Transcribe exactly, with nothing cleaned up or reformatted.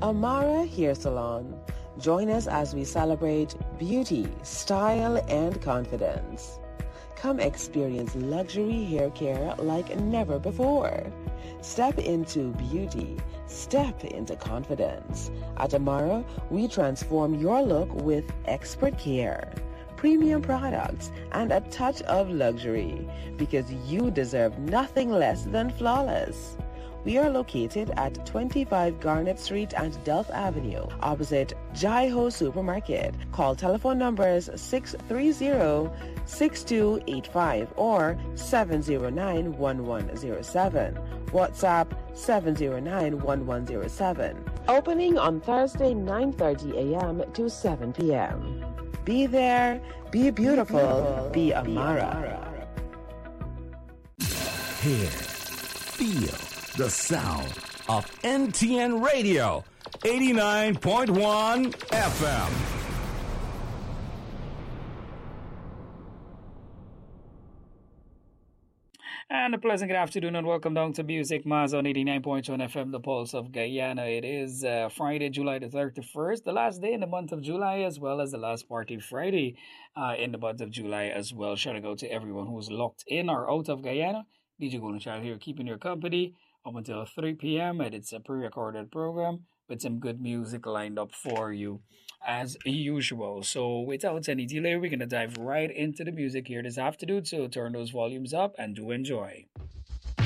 Amara Hair Salon. Join us as we celebrate beauty, style, and confidence. Come experience luxury hair care like never before. Step into beauty. Step into confidence. At Amara, we transform your look with expert care, premium products, and a touch of luxury, because you deserve nothing less than flawless. We are located at twenty-five Garnet Street and Delft Avenue, opposite Jai-Ho Supermarket. Call telephone numbers six three zero, six two eight five or seven zero nine, one one zero seven. WhatsApp seven zero nine, one one zero seven. Opening on Thursday, nine thirty a.m. to seven p.m. Be there, be beautiful, be Amara. Hear, feel the sound of N T N Radio, eighty-nine point one F M. And a pleasant good afternoon and welcome down to Music Maz on eighty-nine point one F M, the Pulse of Guyana. It is uh, Friday, July the thirty-first, the last day in the month of July, as well as the last party Friday uh, in the month of July as well. Shout out to everyone who's locked in or out of Guyana. D J Golden Child here, keeping your company up until three p.m. and it's a pre-recorded program with some good music lined up for you as usual. So without any delay, we're going to dive right into the music here this afternoon. So turn those volumes up and do enjoy.